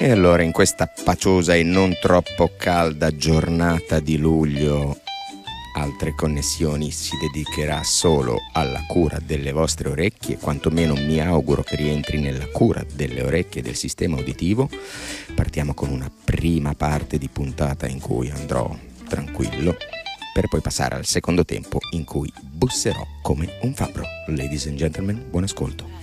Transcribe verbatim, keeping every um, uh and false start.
E allora in questa paciosa e non troppo calda giornata di luglio Altre Connessioni si dedicherà solo alla cura delle vostre orecchie, quantomeno mi auguro che rientri nella cura delle orecchie e del sistema uditivo. Partiamo con una prima parte di puntata in cui andrò tranquillo, per poi passare al secondo tempo in cui busserò come un fabbro. Ladies and gentlemen, buon ascolto.